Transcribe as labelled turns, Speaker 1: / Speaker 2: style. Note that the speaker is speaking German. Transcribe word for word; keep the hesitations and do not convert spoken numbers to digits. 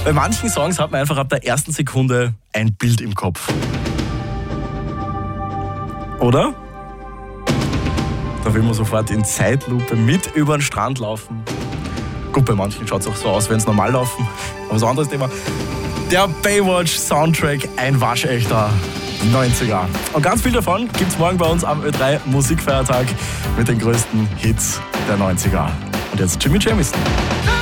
Speaker 1: Bei manchen Songs hat man einfach ab der ersten Sekunde ein Bild im Kopf. Oder? Da will man sofort in Zeitlupe mit über den Strand laufen. Gut, bei manchen schaut es auch so aus, wenn es normal laufen. Aber so ein anderes Thema. Der Baywatch-Soundtrack, ein waschechter neunziger. Und ganz viel davon gibt es morgen bei uns am Ö drei Musikfeiertag mit den größten Hits der neunziger. Und jetzt Jimmy Jamison.